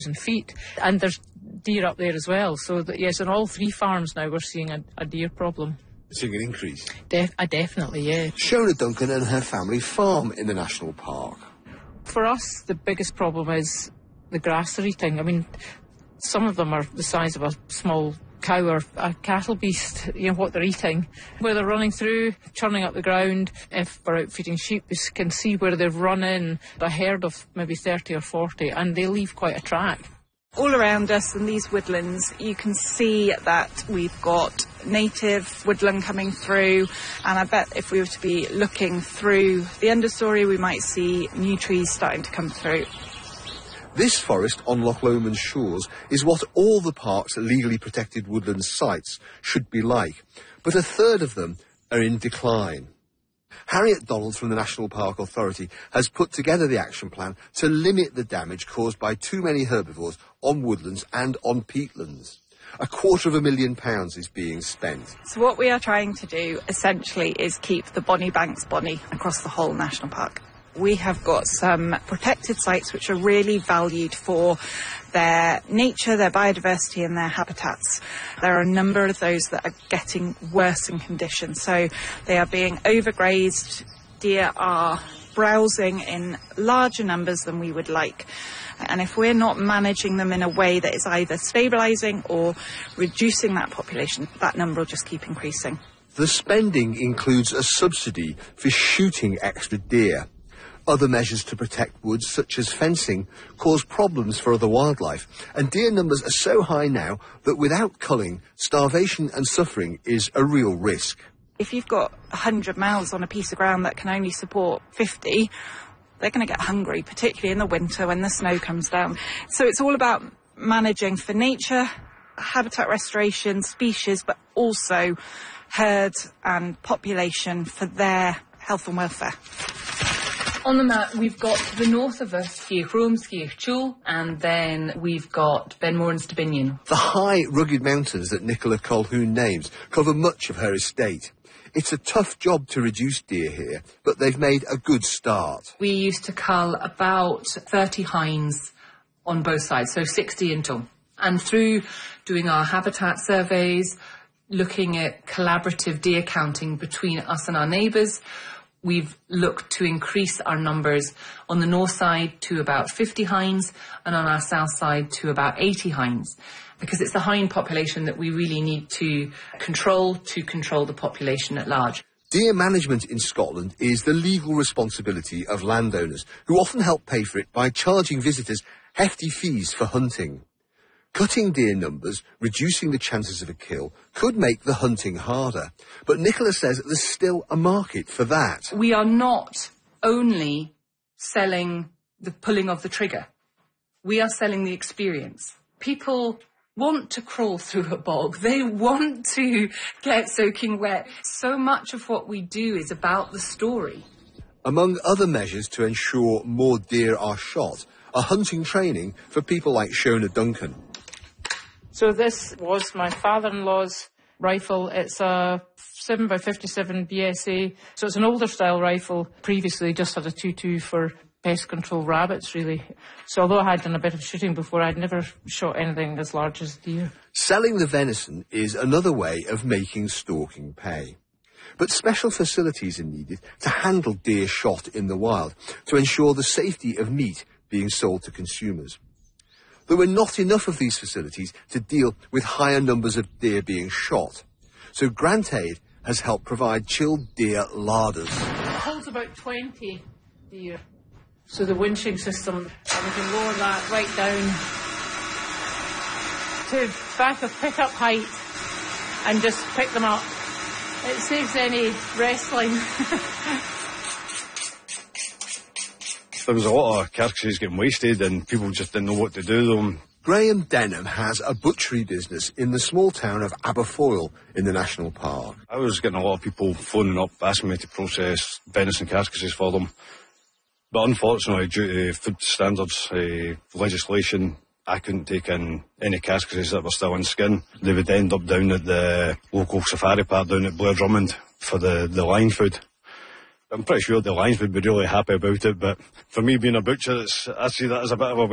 feet, and there's deer up there as well. So yes, on all 3 farms now we're seeing a deer problem. Seeing an increase? Definitely, yeah. Shona Duncan and her family farm in the national park. For us, the biggest problem is the grass they're eating. I mean, some of them are the size of a small cow or a cattle beast, what they're eating. Where they're running through, churning up the ground. If we're out feeding sheep, we can see where they've run in a herd of maybe 30 or 40, and they leave quite a track. All around us in these woodlands, you can see that we've got native woodland coming through, and I bet if we were to be looking through the understory, we might see new trees starting to come through. This forest on Loch Lomond's shores is what all the park's legally protected woodland sites should be like, but a third of them are in decline. Harriet Donald from the National Park Authority has put together the action plan to limit the damage caused by too many herbivores on woodlands and on peatlands. £250,000 is being spent. So what we are trying to do essentially is keep the bonny banks bonny across the whole national park. We have got some protected sites which are really valued for their nature, their biodiversity and their habitats. There are a number of those that are getting worse in condition. So they are being overgrazed. Deer are browsing in larger numbers than we would like. And if we're not managing them in a way that is either stabilising or reducing that population, that number will just keep increasing. The spending includes a subsidy for shooting extra deer. Other measures to protect woods, such as fencing, cause problems for other wildlife, and deer numbers are so high now that without culling, starvation and suffering is a real risk. If you've got 100 mouths on a piece of ground that can only support 50, they're going to get hungry, particularly in the winter when the snow comes down. So it's all about managing for nature, habitat restoration, species, but also herd and population for their health and welfare. On the map, we've got to the north of us, Sciech Rome, Sciech Chul, and then we've got Benmore and Stibinion. The high, rugged mountains that Nicola Colquhoun names cover much of her estate. It's a tough job to reduce deer here, but they've made a good start. We used to cull about 30 hinds on both sides, so 60 in total. And through doing our habitat surveys, looking at collaborative deer counting between us and our neighbours, we've looked to increase our numbers on the north side to about 50 hinds and on our south side to about 80 hinds, because it's the hind population that we really need to control the population at large. Deer management in Scotland is the legal responsibility of landowners, who often help pay for it by charging visitors hefty fees for hunting. Cutting deer numbers, reducing the chances of a kill, could make the hunting harder. But Nicola says there's still a market for that. We are not only selling the pulling of the trigger. We are selling the experience. People want to crawl through a bog. They want to get soaking wet. So much of what we do is about the story. Among other measures to ensure more deer are shot are hunting training for people like Shona Duncan. So this was my father-in-law's rifle. It's a 7x57 BSA. So it's an older style rifle. Previously just had a 2.2 for pest control rabbits, really. So although I had done a bit of shooting before, I'd never shot anything as large as deer. Selling the venison is another way of making stalking pay. But special facilities are needed to handle deer shot in the wild to ensure the safety of meat being sold to consumers. There were not enough of these facilities to deal with higher numbers of deer being shot. So Grant Aid has helped provide chilled deer larders. It holds about 20 deer. So the winching system, and we can lower that right down to back of pick-up height and just pick them up. It saves any wrestling. There was a lot of carcasses getting wasted and people just didn't know what to do with them. Graham Denham has a butchery business in the small town of Aberfoyle in the national park. I was getting a lot of people phoning up asking me to process venison carcasses for them. But unfortunately, due to food standards, legislation, I couldn't take in any carcasses that were still in skin. They would end up down at the local safari park down at Blair Drummond for the lion food. I'm pretty sure the lions would be really happy about it, but for me being a butcher, I see that as a bit of a